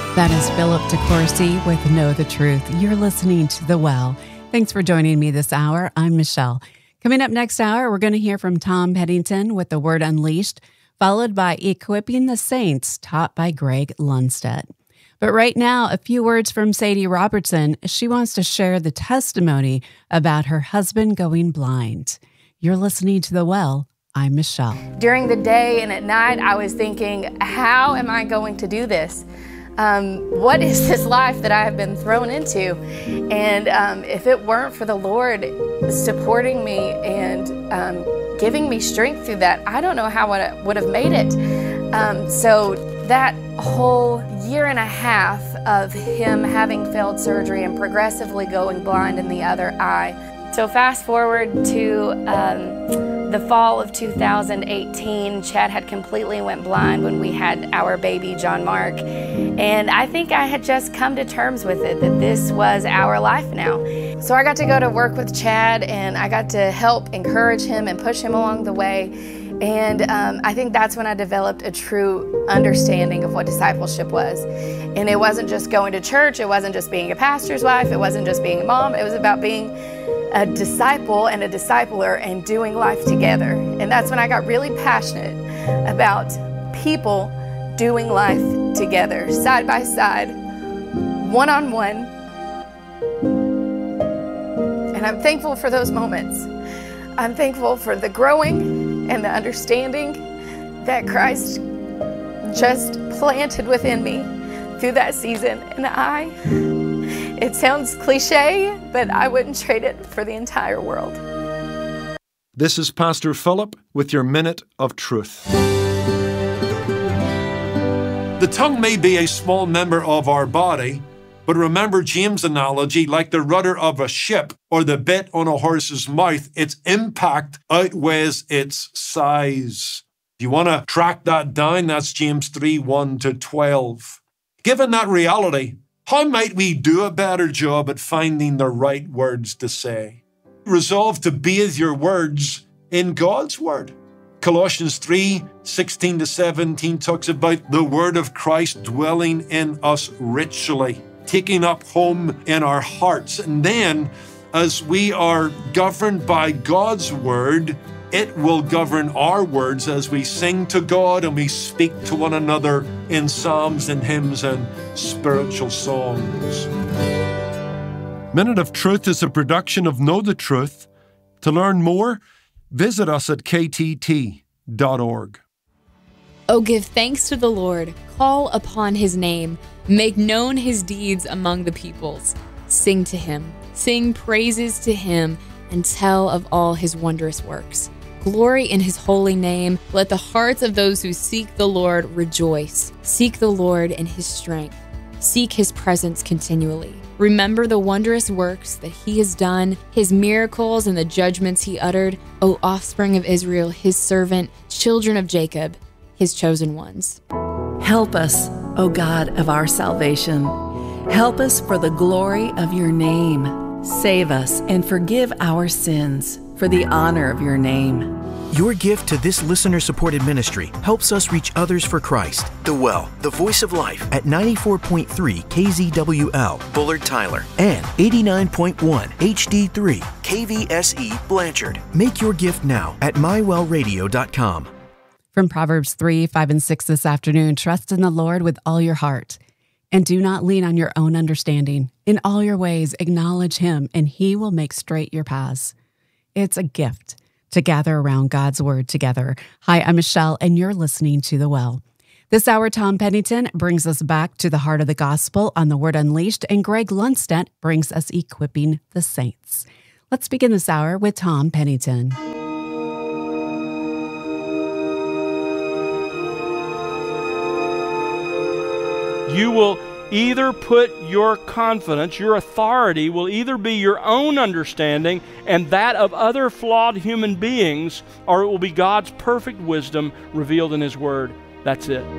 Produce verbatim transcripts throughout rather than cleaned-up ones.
That is Philip DeCourcy with Know the Truth. You're listening to The Well. Thanks for joining me this hour. I'm Michelle. Coming up next hour, we're going to hear from Tom Pennington with The Word Unleashed, followed by Equipping the Saints, taught by Greg Lundstedt. But right now, a few words from Sadie Robertson. She wants to share the testimony about her husband going blind. You're listening to The Well. I'm Michelle. During the day and at night, I was thinking, how am I going to do this? Um, what is this life that I have been thrown into? And um, if it weren't for the Lord supporting me and um, giving me strength through that, I don't know how I would have made it. Um, so that whole year and a half of him having failed surgery and progressively going blind in the other eye. So fast forward to um, the fall of two thousand eighteen, Chad had completely went blind when we had our baby, John Mark. And I think I had just come to terms with it, that this was our life now. So I got to go to work with Chad, and I got to help encourage him and push him along the way. And um, I think that's when I developed a true understanding of what discipleship was. And it wasn't just going to church, it wasn't just being a pastor's wife, it wasn't just being a mom, it was about being a disciple and a discipler and doing life together. And that's when I got really passionate about people doing life together, side by side, one-on-one. And I'm thankful for those moments. I'm thankful for the growing and the understanding that Christ just planted within me through that season. And I, it sounds cliche, but I wouldn't trade it for the entire world. This is Pastor Philip with your Minute of Truth. The tongue may be a small member of our body, but remember James' analogy, like the rudder of a ship or the bit on a horse's mouth, its impact outweighs its size. If you want to track that down, that's James three, one to twelve. Given that reality, how might we do a better job at finding the right words to say? Resolve to bathe your words in God's Word. Colossians three, sixteen to seventeen talks about the Word of Christ dwelling in us richly, taking up home in our hearts. And then, as we are governed by God's Word, it will govern our words as we sing to God and we speak to one another in psalms and hymns and spiritual songs. Minute of Truth is a production of Know the Truth. To learn more, visit us at k t t dot org. Oh, give thanks to the Lord, call upon his name, make known his deeds among the peoples. Sing to him, sing praises to him, and tell of all his wondrous works. Glory in his holy name. Let the hearts of those who seek the Lord rejoice. Seek the Lord in his strength. Seek his presence continually. Remember the wondrous works that he has done, his miracles and the judgments he uttered, O offspring of Israel, his servant, children of Jacob, his chosen ones. Help us, O God of our salvation. Help us for the glory of your name. Save us and forgive our sins for the honor of your name. Your gift to this listener-supported ministry helps us reach others for Christ. The Well, the voice of life at ninety-four point three K Z W L, Bullard Tyler, and eighty-nine point one H D three K V S E Blanchard. Make your gift now at my well radio dot com. From Proverbs three, five, and six this afternoon, trust in the Lord with all your heart, and do not lean on your own understanding. In all your ways, acknowledge him, and he will make straight your paths. It's a gift to gather around God's Word together. Hi, I'm Michelle, and you're listening to The Well. This hour, Tom Pennington brings us back to the heart of the gospel on The Word Unleashed, and Greg Lundstedt brings us Equipping the Saints. Let's begin this hour with Tom Pennington. You will either put your confidence, your authority will either be your own understanding and that of other flawed human beings, or it will be God's perfect wisdom revealed in his Word. That's it.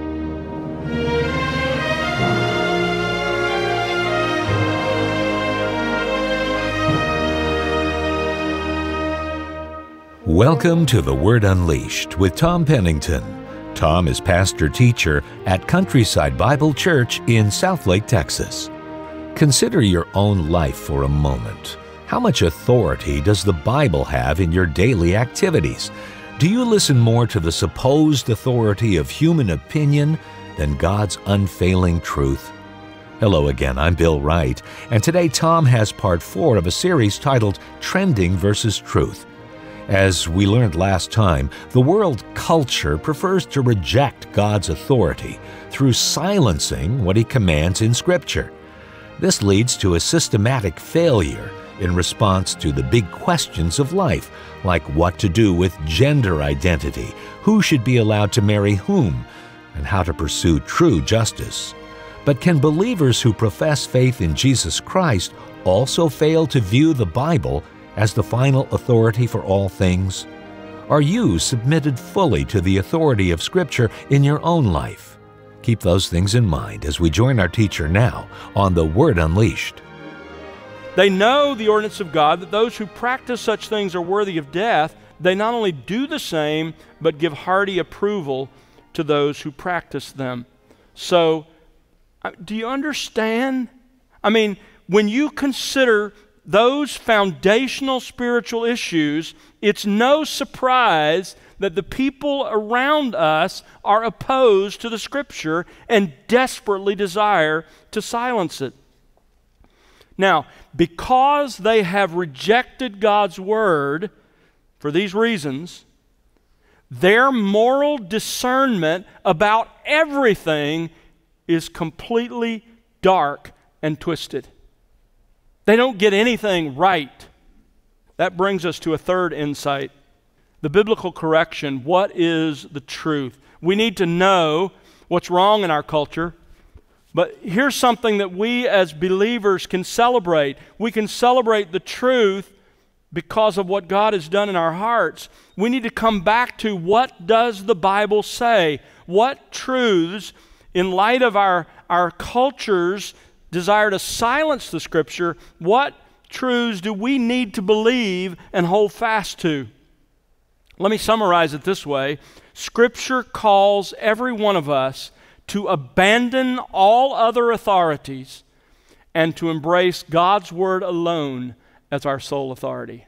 Welcome to The Word Unleashed with Tom Pennington. Tom is pastor-teacher at Countryside Bible Church in Southlake, Texas. Consider your own life for a moment. How much authority does the Bible have in your daily activities? Do you listen more to the supposed authority of human opinion than God's unfailing truth? Hello again, I'm Bill Wright, and today Tom has part four of a series titled Trending versus Truth. As we learned last time, the world culture prefers to reject God's authority through silencing what He commands in Scripture. This leads to a systematic failure in response to the big questions of life, like what to do with gender identity, who should be allowed to marry whom, and how to pursue true justice. But can believers who profess faith in Jesus Christ also fail to view the Bible as the final authority for all things? Are you submitted fully to the authority of Scripture in your own life? Keep those things in mind as we join our teacher now on The Word Unleashed. They know the ordinance of God, that those who practice such things are worthy of death. They not only do the same, but give hearty approval to those who practice them. So, do you understand? I mean, when you consider those foundational spiritual issues, it's no surprise that the people around us are opposed to the Scripture and desperately desire to silence it. Now, because they have rejected God's Word for these reasons, their moral discernment about everything is completely dark and twisted. They don't get anything right. That brings us to a third insight. The biblical correction. What is the truth? We need to know what's wrong in our culture. But here's something that we as believers can celebrate. We can celebrate the truth because of what God has done in our hearts. We need to come back to, what does the Bible say? What truths, in light of our, our culture's desire to silence the Scripture, what truths do we need to believe and hold fast to? Let me summarize it this way. Scripture calls every one of us to abandon all other authorities and to embrace God's Word alone as our sole authority.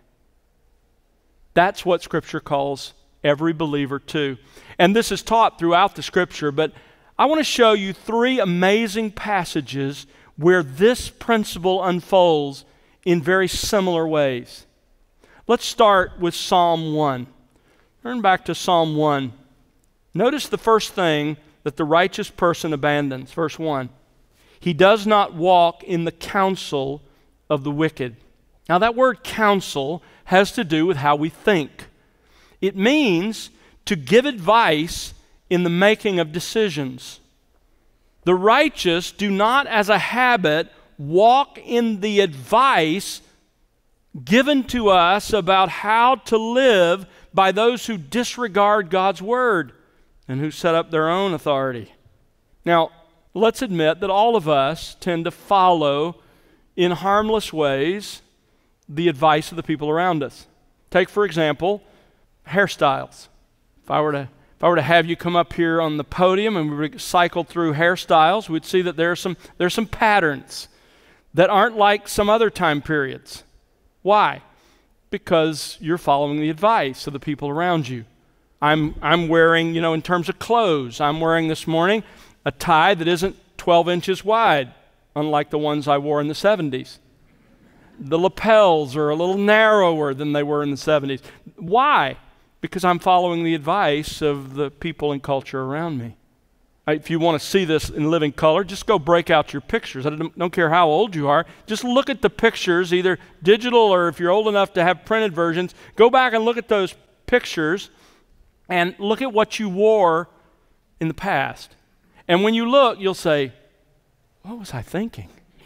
That's what Scripture calls every believer to. And this is taught throughout the Scripture, but I want to show you three amazing passages where this principle unfolds in very similar ways. Let's start with Psalm one. Turn back to Psalm one. Notice the first thing that the righteous person abandons. Verse one. He does not walk in the counsel of the wicked. Now that word counsel has to do with how we think. It means to give advice in the making of decisions. The righteous do not, as a habit, walk in the advice given to us about how to live by those who disregard God's Word and who set up their own authority. Now, let's admit that all of us tend to follow in harmless ways the advice of the people around us. Take, for example, hairstyles. If I were to If I were to have you come up here on the podium and we were to cycle through hairstyles, we'd see that there are some, there are some patterns that aren't like some other time periods. Why? Because you're following the advice of the people around you. I'm, I'm wearing, you know, in terms of clothes, I'm wearing this morning a tie that isn't twelve inches wide, unlike the ones I wore in the seventies. The lapels are a little narrower than they were in the seventies. Why? Because I'm following the advice of the people and culture around me. If you want to see this in living color, just go break out your pictures. I don't, don't care how old you are. Just look at the pictures, either digital or if you're old enough to have printed versions. Go back and look at those pictures and look at what you wore in the past. And when you look, you'll say, what was I thinking?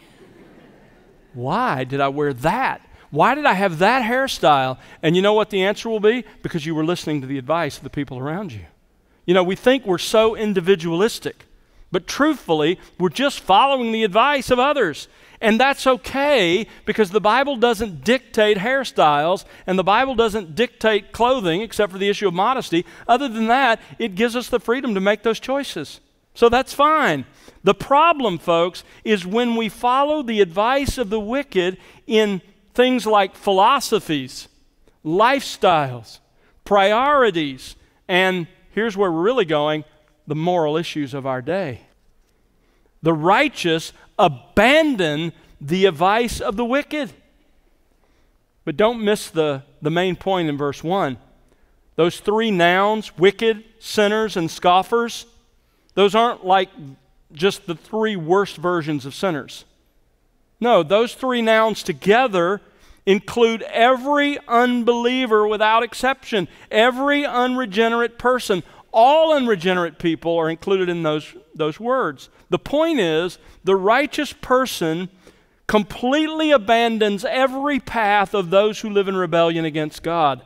Why did I wear that? Why did I have that hairstyle? And you know what the answer will be? Because you were listening to the advice of the people around you. You know, we think we're so individualistic But truthfully, we're just following the advice of others. And that's okay, because the Bible doesn't dictate hairstyles, and the Bible doesn't dictate clothing, except for the issue of modesty. Other than that, it gives us the freedom to make those choices. So that's fine. The problem, folks, is when we follow the advice of the wicked in things like philosophies, lifestyles, priorities, and here's where we're really going, the moral issues of our day. The righteous abandon the advice of the wicked. But don't miss the, the main point in verse one. Those three nouns, wicked, sinners, and scoffers, those aren't like just the three worst versions of sinners. No, those three nouns together include every unbeliever without exception, every unregenerate person. All unregenerate people are included in those, those words. The point is, the righteous person completely abandons every path of those who live in rebellion against God.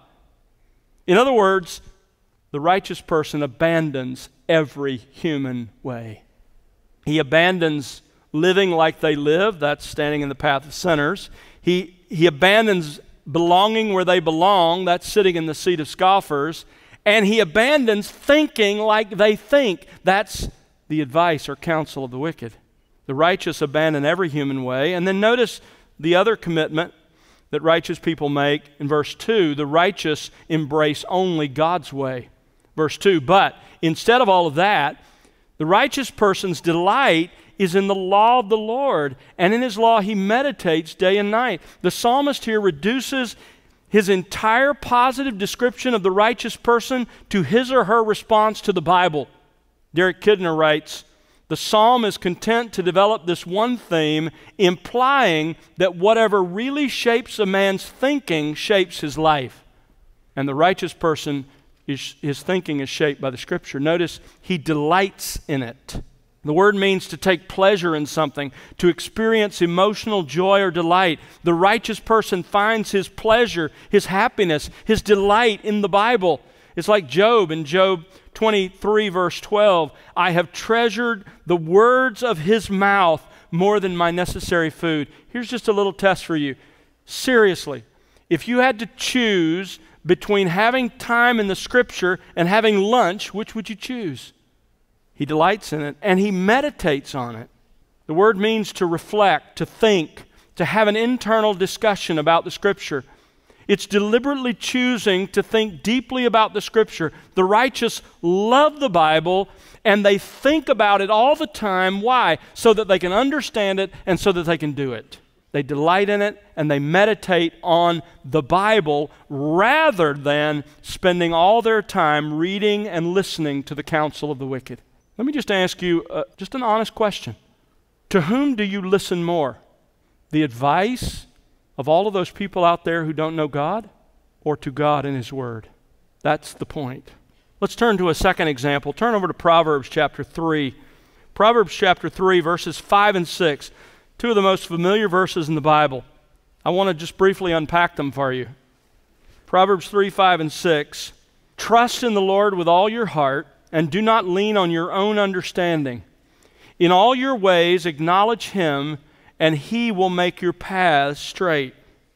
In other words, the righteous person abandons every human way. He abandons living like they live, that's standing in the path of sinners. He, he abandons belonging where they belong, that's sitting in the seat of scoffers. And he abandons thinking like they think. That's the advice or counsel of the wicked. The righteous abandon every human way. And then notice the other commitment that righteous people make in verse two. The righteous embrace only God's way. Verse two, but instead of all of that, the righteous person's delight is in the law of the Lord, and in his law he meditates day and night. The psalmist here reduces his entire positive description of the righteous person to his or her response to the Bible. Derek Kidner writes, the psalm is content to develop this one theme, implying that whatever really shapes a man's thinking shapes his life. And the righteous person, is, his thinking is shaped by the Scripture. Notice, he delights in it. The word means to take pleasure in something, to experience emotional joy or delight. The righteous person finds his pleasure, his happiness, his delight in the Bible. It's like Job in Job twenty-three, verse twelve. I have treasured the words of his mouth more than my necessary food. Here's just a little test for you. Seriously, if you had to choose between having time in the Scripture and having lunch, which would you choose? He delights in it, and he meditates on it. The word means to reflect, to think, to have an internal discussion about the Scripture. It's deliberately choosing to think deeply about the Scripture. The righteous love the Bible, and they think about it all the time. Why? So that they can understand it and so that they can do it. They delight in it, and they meditate on the Bible rather than spending all their time reading and listening to the counsel of the wicked. Let me just ask you uh, just an honest question. To whom do you listen more? The advice of all of those people out there who don't know God, or to God and His Word? That's the point. Let's turn to a second example. Turn over to Proverbs chapter three. Proverbs chapter three, verses five and six. Two of the most familiar verses in the Bible. I want to just briefly unpack them for you. Proverbs three, five, and six. Trust in the Lord with all your heart, and do not lean on your own understanding. In all your ways acknowledge Him, and He will make your paths straight.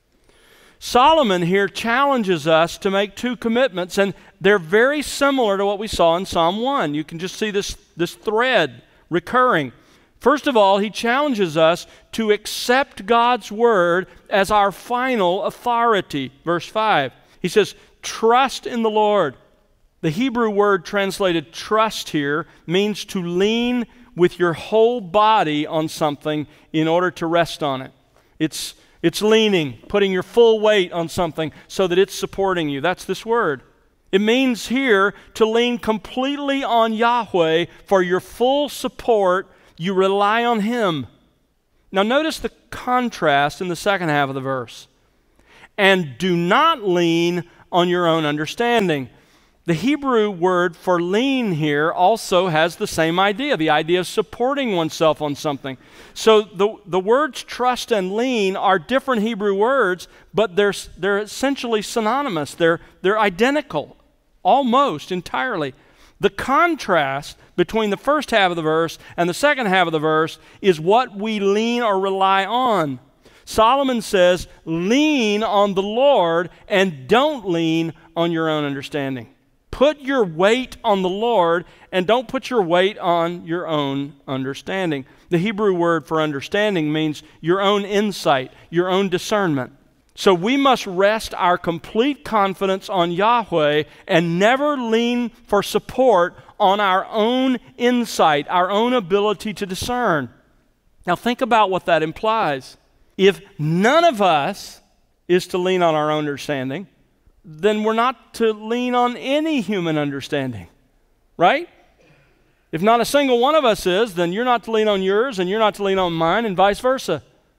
Solomon here challenges us to make two commitments, and they're very similar to what we saw in Psalm one. You can just see this, this thread recurring. First of all, he challenges us to accept God's Word as our final authority. Verse five, he says, trust in the Lord. The Hebrew word translated trust here means to lean with your whole body on something in order to rest on it. It's, it's leaning, putting your full weight on something so that it's supporting you. That's this word. It means here to lean completely on Yahweh for your full support. You rely on Him. Now notice the contrast in the second half of the verse. And do not lean on your own understanding. The Hebrew word for lean here also has the same idea, the idea of supporting oneself on something. So the, the words trust and lean are different Hebrew words, but they're, they're essentially synonymous. They're, they're identical, almost entirely. The contrast between the first half of the verse and the second half of the verse is what we lean or rely on. Solomon says, lean on the Lord and don't lean on your own understanding. Put your weight on the Lord and don't put your weight on your own understanding. The Hebrew word for understanding means your own insight, your own discernment. So we must rest our complete confidence on Yahweh and never lean for support on our own insight, our own ability to discern. Now think about what that implies. If none of us is to lean on our own understanding, then we're not to lean on any human understanding, right? If not a single one of us is, then you're not to lean on yours and you're not to lean on mine and vice versa.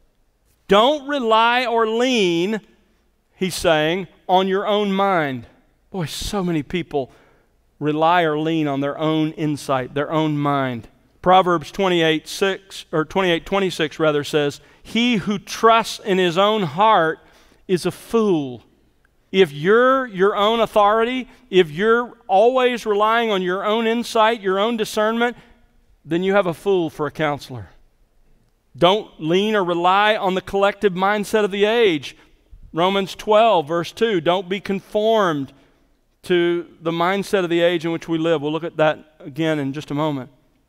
Don't rely or lean, he's saying, on your own mind. Boy, so many people rely or lean on their own insight, their own mind. Proverbs twenty-eight six or twenty-eight twenty-six rather says, "He who trusts in his own heart is a fool." If you're your own authority, if you're always relying on your own insight, your own discernment, then you have a fool for a counselor. Don't lean or rely on the collective mindset of the age. Romans twelve, verse two, don't be conformed to the mindset of the age in which we live. We'll look at that again in just a moment.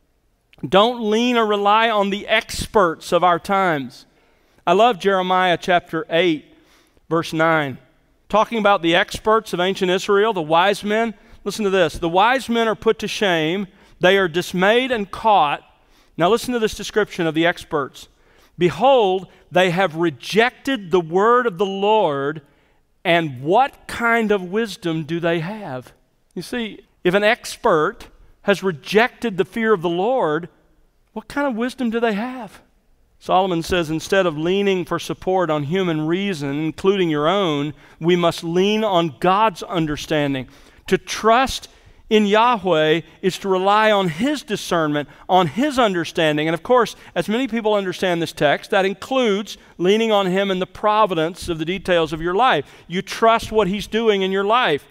Don't lean or rely on the experts of our times. I love Jeremiah chapter eight, verse nine. Talking about the experts of ancient Israel, the wise men. Listen to this. The wise men are put to shame. They are dismayed and caught. Now listen to this description of the experts. Behold, they have rejected the word of the Lord, and what kind of wisdom do they have? You see, if an expert has rejected the fear of the Lord, what kind of wisdom do they have? Solomon says instead of leaning for support on human reason, including your own, we must lean on God's understanding. To trust in Yahweh is to rely on His discernment, on His understanding. And of course, as many people understand this text, that includes leaning on Him in the providence of the details of your life. You trust what He's doing in your life.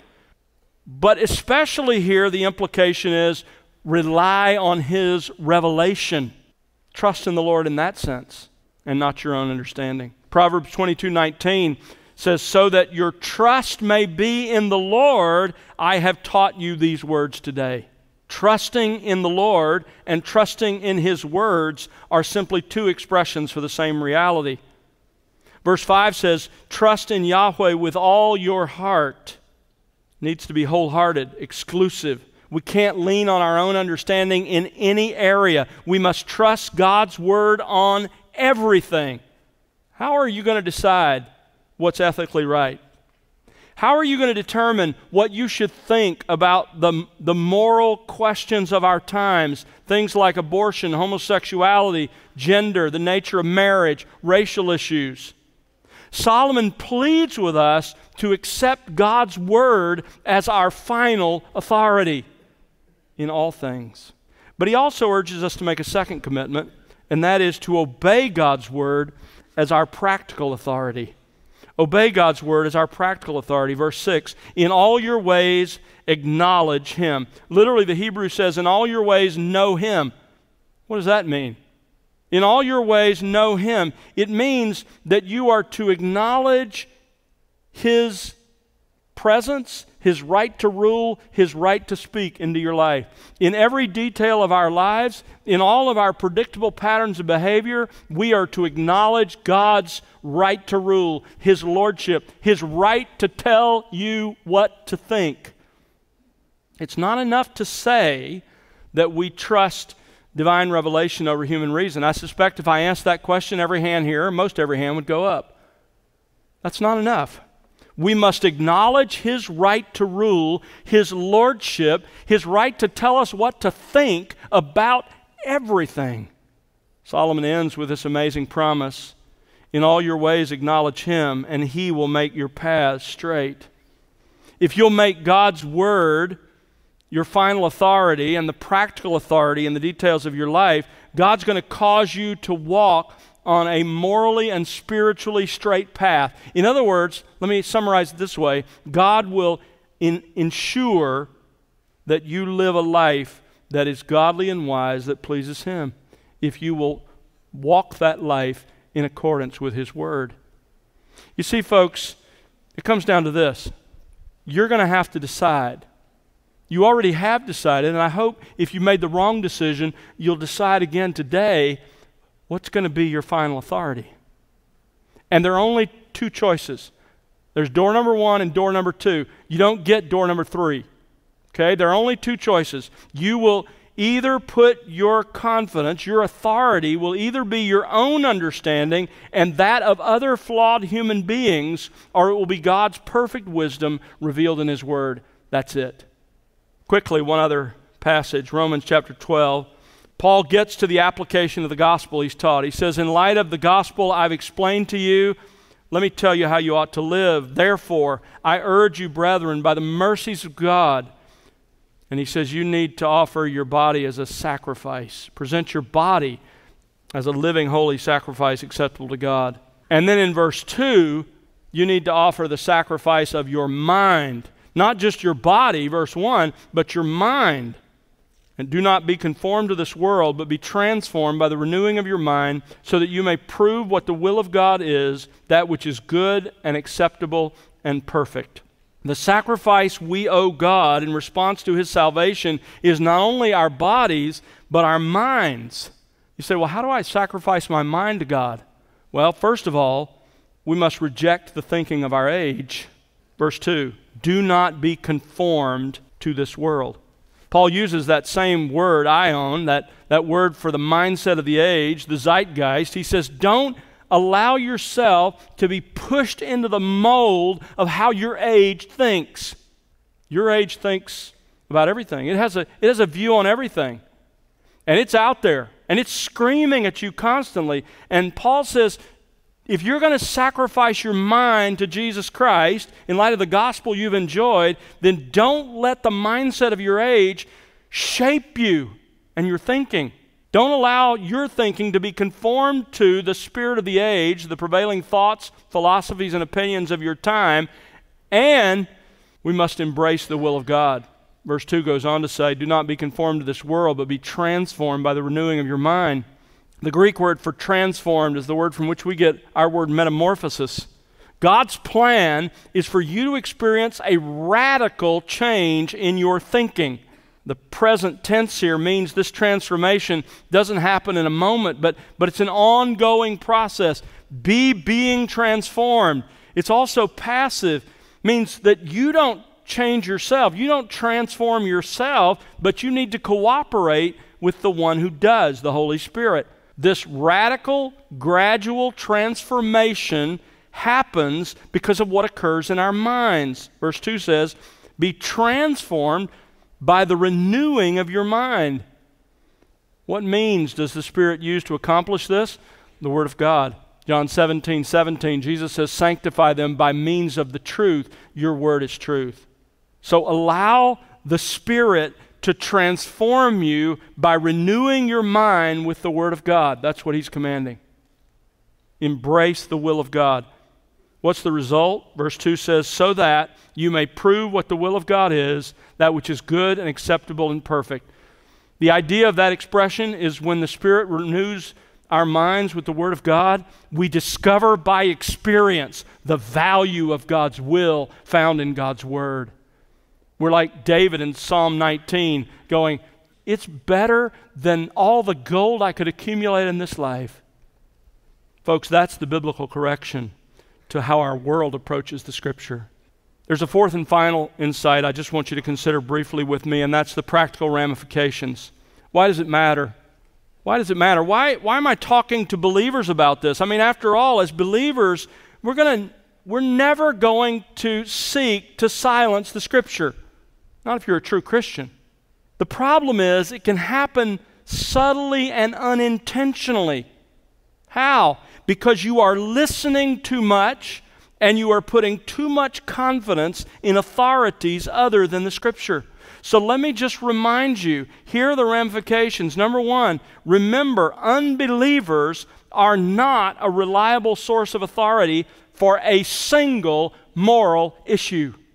But especially here, the implication is rely on His revelation. Trust in the Lord in that sense, and not your own understanding. Proverbs twenty-two nineteen says, "So that your trust may be in the Lord, I have taught you these words today." Trusting in the Lord and trusting in His words are simply two expressions for the same reality. Verse five says, "Trust in Yahweh with all your heart." Needs to be wholehearted, exclusive. We can't lean on our own understanding in any area. We must trust God's word on everything. How are you going to decide what's ethically right? How are you going to determine what you should think about the, the moral questions of our times? Things like abortion, homosexuality, gender, the nature of marriage, racial issues. Solomon pleads with us to accept God's word as our final authority in all things. But he also urges us to make a second commitment, and that is to obey God's word as our practical authority. Obey God's word as our practical authority. Verse six, "In all your ways acknowledge Him." Literally, the Hebrew says, "In all your ways know Him." What does that mean? In all your ways know Him. It means that you are to acknowledge His presence, His right to rule, His right to speak into your life. In every detail of our lives, in all of our predictable patterns of behavior, we are to acknowledge God's right to rule, His lordship, His right to tell you what to think. It's not enough to say that we trust divine revelation over human reason. I suspect if I asked that question, every hand here, most every hand would go up. That's not enough. We must acknowledge His right to rule, His lordship, His right to tell us what to think about everything. Solomon ends with this amazing promise. "In all your ways acknowledge Him, and He will make your paths straight." If you'll make God's word your final authority and the practical authority in the details of your life, God's going to cause you to walk on a morally and spiritually straight path. In other words, let me summarize it this way. God will in, ensure that you live a life that is godly and wise, that pleases Him, if you will walk that life in accordance with His Word. You see, folks, it comes down to this. You're going to have to decide. You already have decided, and I hope if you made the wrong decision, you'll decide again today what's going to be your final authority. And there are only two choices. There's door number one and door number two. You don't get door number three. Okay? There are only two choices. You will either put your confidence, your authority will either be your own understanding and that of other flawed human beings, or it will be God's perfect wisdom revealed in His Word. That's it. Quickly, one other passage, Romans chapter twelve. Paul gets to the application of the gospel he's taught. He says, in light of the gospel I've explained to you, let me tell you how you ought to live. Therefore, I urge you, brethren, by the mercies of God. And he says you need to offer your body as a sacrifice. Present your body as a living, holy sacrifice acceptable to God. And then in verse two, you need to offer the sacrifice of your mind. Not just your body, verse one, but your mind. And do not be conformed to this world, but be transformed by the renewing of your mind, so that you may prove what the will of God is, that which is good and acceptable and perfect. The sacrifice we owe God in response to His salvation is not only our bodies, but our minds. You say, well, how do I sacrifice my mind to God? Well, first of all, we must reject the thinking of our age. Verse two, do not be conformed to this world. Paul uses that same word, aion, that, that word for the mindset of the age, the zeitgeist. He says, don't allow yourself to be pushed into the mold of how your age thinks. Your age thinks about everything. It has a, it has a view on everything. And it's out there. And it's screaming at you constantly. And Paul says, if you're going to sacrifice your mind to Jesus Christ in light of the gospel you've enjoyed, then don't let the mindset of your age shape you and your thinking. Don't allow your thinking to be conformed to the spirit of the age, the prevailing thoughts, philosophies, and opinions of your time, and we must embrace the will of God. Verse two goes on to say, do not be conformed to this world, but be transformed by the renewing of your mind. The Greek word for transformed is the word from which we get our word metamorphosis. God's plan is for you to experience a radical change in your thinking. The present tense here means this transformation doesn't happen in a moment, but, but it's an ongoing process. Be being transformed. It's also passive, means that you don't change yourself. You don't transform yourself, but you need to cooperate with the one who does, the Holy Spirit. This radical, gradual transformation happens because of what occurs in our minds. Verse two says, be transformed by the renewing of your mind. What means does the Spirit use to accomplish this? The Word of God. John seventeen, seventeen, Jesus says, sanctify them by means of the truth. Your word is truth. So allow the Spirit to transform you by renewing your mind with the Word of God. That's what He's commanding. Embrace the will of God. What's the result? Verse two says, so that you may prove what the will of God is, that which is good and acceptable and perfect. The idea of that expression is when the Spirit renews our minds with the Word of God, we discover by experience the value of God's will found in God's Word. We're like David in Psalm nineteen going, it's better than all the gold I could accumulate in this life. Folks, that's the biblical correction to how our world approaches the Scripture. There's a fourth and final insight I just want you to consider briefly with me, and that's the practical ramifications. Why does it matter? Why does it matter? Why, why am I talking to believers about this? I mean, after all, as believers, we're going to, we're never going to seek to silence the Scripture. Not if you're a true Christian. The problem is it can happen subtly and unintentionally. How? Because you are listening too much and you are putting too much confidence in authorities other than the Scripture. So let me just remind you, here are the ramifications. Number one, remember, unbelievers are not a reliable source of authority for a single moral issue.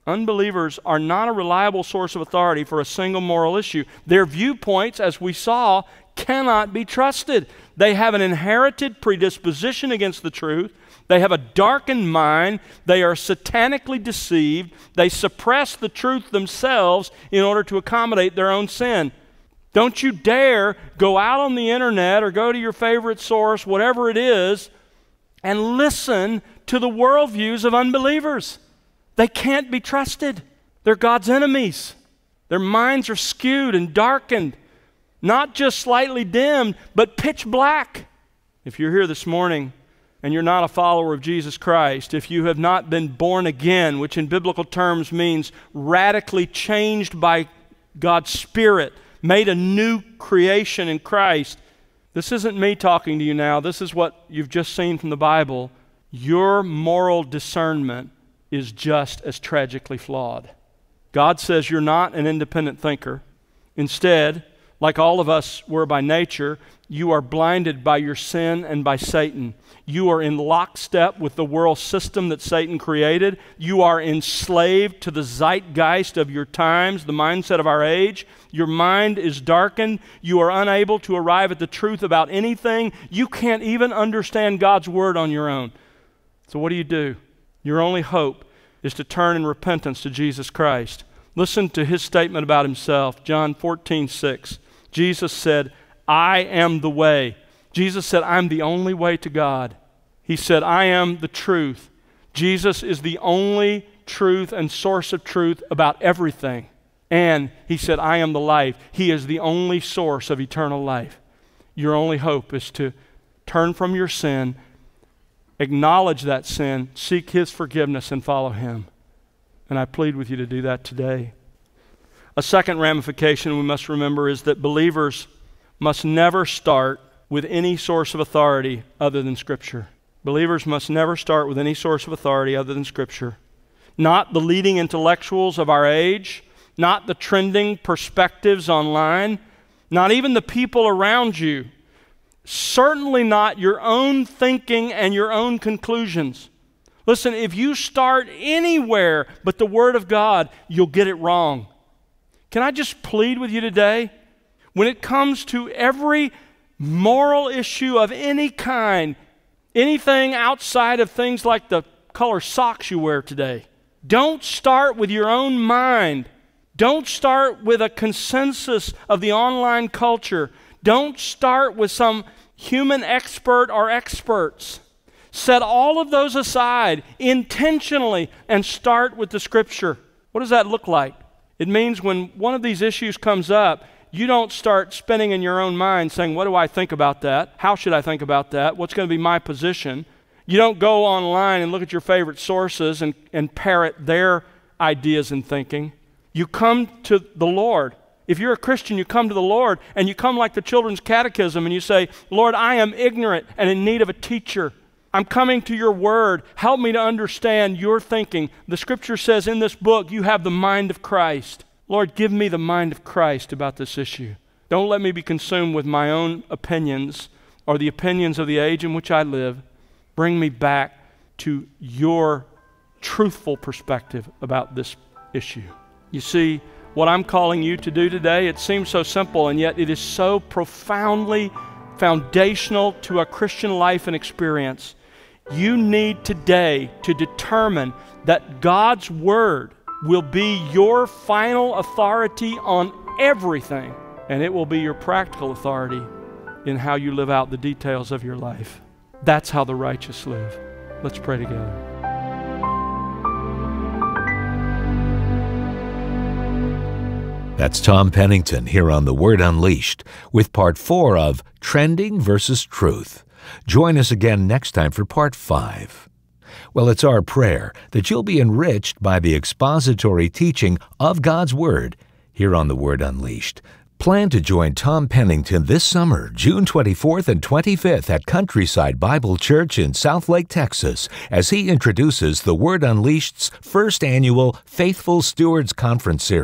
Unbelievers are not a reliable source of authority for a single moral issue. Their viewpoints, as we saw, cannot be trusted. They have an inherited predisposition against the truth. They have a darkened mind. They are satanically deceived. They suppress the truth themselves in order to accommodate their own sin. Don't you dare go out on the internet or go to your favorite source, whatever it is, and listen to the worldviews of unbelievers. They can't be trusted. They're God's enemies. Their minds are skewed and darkened, not just slightly dimmed, but pitch black. If you're here this morning and you're not a follower of Jesus Christ, if you have not been born again, which in biblical terms means radically changed by God's Spirit, made a new creation in Christ, this isn't me talking to you now. This is what you've just seen from the Bible. Your moral discernment is just as tragically flawed. God says you're not an independent thinker. Instead, like all of us were by nature, you are blinded by your sin and by Satan. You are in lockstep with the world system that Satan created. You are enslaved to the zeitgeist of your times, the mindset of our age. Your mind is darkened. You are unable to arrive at the truth about anything. You can't even understand God's word on your own. So what do you do? Your only hope is to turn in repentance to Jesus Christ. Listen to his statement about himself, John fourteen six. Jesus said, I am the way. Jesus said, I'm the only way to God. He said, I am the truth. Jesus is the only truth and source of truth about everything. And he said, I am the life. He is the only source of eternal life. Your only hope is to turn from your sin, acknowledge that sin, seek his forgiveness, and follow him. And I plead with you to do that today. A second ramification we must remember is that believers must never start with any source of authority other than Scripture. Believers must never start with any source of authority other than Scripture. Not the leading intellectuals of our age, not the trending perspectives online, not even the people around you. Certainly not your own thinking and your own conclusions. Listen, if you start anywhere but the Word of God, you'll get it wrong. Can I just plead with you today? When it comes to every moral issue of any kind, anything outside of things like the color socks you wear today, don't start with your own mind. Don't start with a consensus of the online culture. Don't start with some human expert or experts. Set all of those aside intentionally and start with the Scripture. What does that look like? It means when one of these issues comes up, you don't start spinning in your own mind saying, what do I think about that? How should I think about that? What's going to be my position? You don't go online and look at your favorite sources and, and parrot their ideas and thinking. You come to the Lord. If you're a Christian, you come to the Lord and you come like the children's catechism and you say, Lord, I am ignorant and in need of a teacher. I'm coming to your word. Help me to understand your thinking. The Scripture says in this book, you have the mind of Christ. Lord, give me the mind of Christ about this issue. Don't let me be consumed with my own opinions or the opinions of the age in which I live. Bring me back to your truthful perspective about this issue. You see, what I'm calling you to do today, it seems so simple, and yet it is so profoundly foundational to a Christian life and experience. You need today to determine that God's Word will be your final authority on everything, and it will be your practical authority in how you live out the details of your life. That's how the righteous live. Let's pray together. That's Tom Pennington here on The Word Unleashed with part four of Trending versus Truth. Join us again next time for part five. Well, it's our prayer that you'll be enriched by the expository teaching of God's Word here on The Word Unleashed. Plan to join Tom Pennington this summer, June twenty-fourth and twenty-fifth at Countryside Bible Church in Southlake, Texas, as he introduces The Word Unleashed's first annual Faithful Stewards Conference series.